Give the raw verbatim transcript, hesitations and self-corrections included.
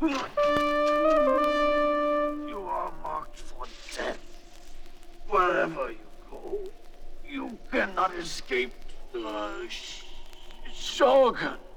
You are marked for death. Wherever you go, you cannot escape the Sh- Shogun.